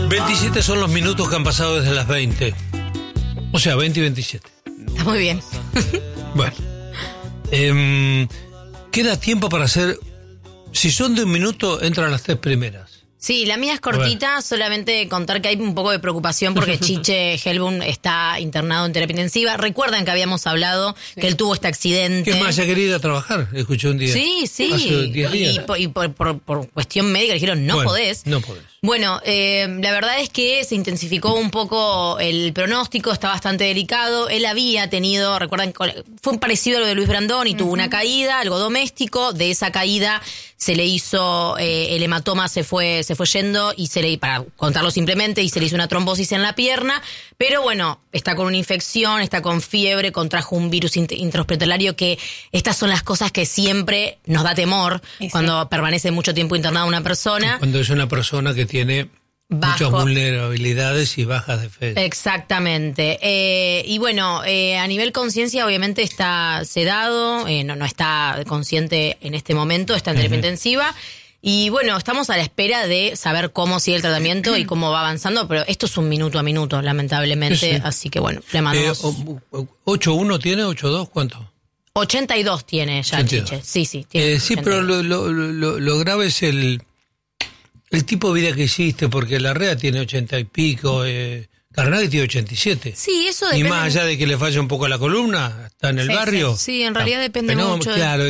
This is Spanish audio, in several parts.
27 son los minutos que han pasado desde las 20. O sea, 20 y 27. Está muy bien. Bueno. Queda tiempo para hacer... Si son de un minuto, entran las 3 primeras. Sí, la mía es cortita, solamente contar que hay un poco de preocupación porque Chiche Helbum está internado en terapia intensiva. Recuerdan que habíamos hablado que él tuvo este accidente. ¿Qué más? ¿Ya quería ir a trabajar? Escuché un día. Sí. Hace 10 días. Y por cuestión médica le dijeron, no podés. No podés. Bueno, la verdad es que se intensificó un poco el pronóstico, está bastante delicado. Él había tenido, recuerdan, fue parecido a lo de Luis Brandoni, tuvo una caída, algo doméstico. De esa caída se le hizo, el hematoma se fue yendo y para contarlo simplemente, y se le hizo una trombosis en la pierna. Pero bueno, está con una infección, está con fiebre, contrajo un virus intrahospitalario, que estas son las cosas que siempre nos da temor cuando permanece mucho tiempo internada una persona. Cuando es una persona que tiene muchas vulnerabilidades y bajas defensas. Exactamente. Y bueno, a nivel conciencia obviamente está sedado, no está consciente en este momento, está en terapia intensiva. Y bueno, estamos a la espera de saber cómo sigue el tratamiento y cómo va avanzando, pero esto es un minuto a minuto, lamentablemente. Sí. Así que bueno, le mandamos... ¿8-1 tiene? ¿8-2? ¿Cuánto? 82 tiene ya, 82. Chiche. Sí. Tiene sí, pero lo grave es el tipo de vida que hiciste, porque Larrea tiene 80 y pico, Carnaghi tiene 87. Sí, eso depende. Y más allá de que le falla un poco a la columna, está en el barrio. Sí, en realidad depende mucho. Claro,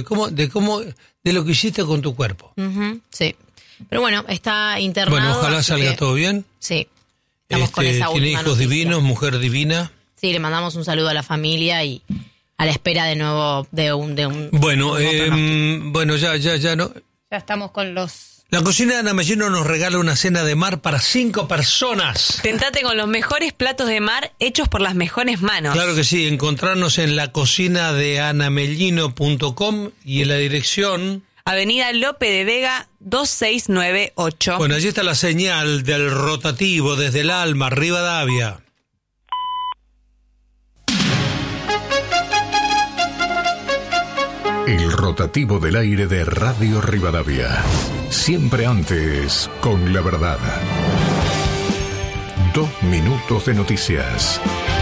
de lo que hiciste con tu cuerpo. Sí. Pero bueno, está internado. Bueno, ojalá salga todo bien. Sí. Estamos con esa última tiene hijos noticia. divinos, mujer divina. Sí, le mandamos un saludo a la familia y a la espera de nuevo de un Bueno, bueno, ya no. Ya estamos con los... La cocina de Ana Mellino nos regala una cena de mar para 5 personas. Tentate con los mejores platos de mar hechos por las mejores manos. Claro que sí, encontrarnos en la cocina de anamellino.com y en la dirección... Avenida Lope de Vega 2698. Bueno, allí está la señal del rotativo desde el Alma, Rivadavia. El rotativo del aire de Radio Rivadavia. Siempre antes, con la verdad. 2 minutos de noticias.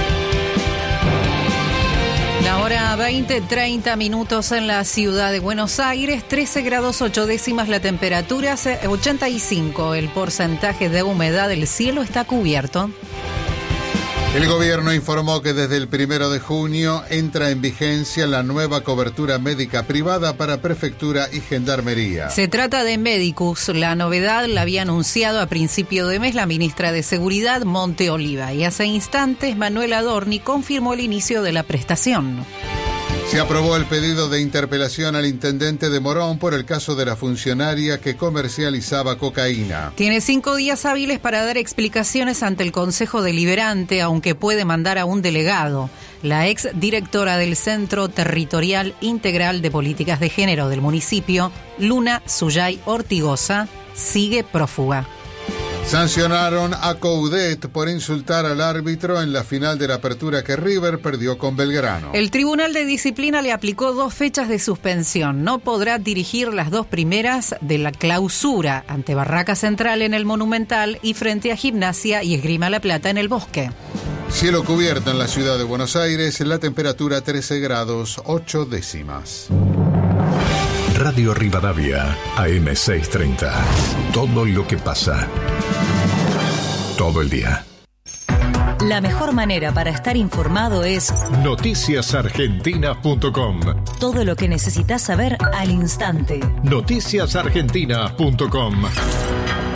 La hora 20:30 minutos en la ciudad de Buenos Aires, 13 grados 8 décimas la temperatura, 85 el porcentaje de humedad, el cielo está cubierto. El gobierno informó que desde el 1 de junio entra en vigencia la nueva cobertura médica privada para prefectura y gendarmería. Se trata de Medicus. La novedad la había anunciado a principio de mes la ministra de Seguridad, Monte Oliva, y hace instantes Manuel Adorni confirmó el inicio de la prestación. Se aprobó el pedido de interpelación al intendente de Morón por el caso de la funcionaria que comercializaba cocaína. Tiene 5 días hábiles para dar explicaciones ante el Consejo Deliberante, aunque puede mandar a un delegado. La ex directora del Centro Territorial Integral de Políticas de Género del municipio, Luna Suyay Ortigosa, sigue prófuga. Sancionaron a Coudet por insultar al árbitro en la final de la apertura que River perdió con Belgrano. El Tribunal de Disciplina le aplicó 2 fechas de suspensión. No podrá dirigir las 2 primeras de la clausura ante Barraca Central en el Monumental y frente a Gimnasia y Esgrima La Plata en el Bosque. Cielo cubierto en la ciudad de Buenos Aires, la temperatura 13 grados 8 décimas. Radio Rivadavia, AM 630. Todo lo que pasa. Todo el día. La mejor manera para estar informado es noticiasargentina.com. Todo lo que necesitas saber al instante. Noticiasargentina.com.